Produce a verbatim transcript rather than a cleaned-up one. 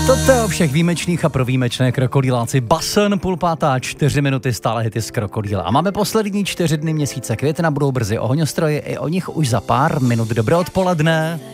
Toto je o všech výjimečných a pro výjimečné krokodýláci. Basen, půl pátá, čtyři minuty, stále hity z Krokodýla. A máme poslední čtyři dny měsíce května, budou brzy ohňostroje, i o nich už za pár minut. Dobré odpoledne.